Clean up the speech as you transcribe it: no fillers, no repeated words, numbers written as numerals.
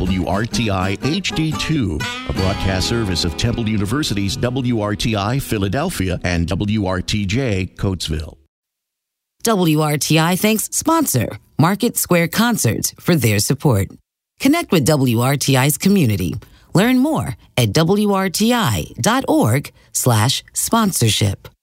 WRTI HD2, a broadcast service of Temple University's WRTI Philadelphia and WRTJ Coatesville. WRTI thanks sponsor Market Square Concerts for their support. Connect with WRTI's community. Learn more at WRTI.org/sponsorship.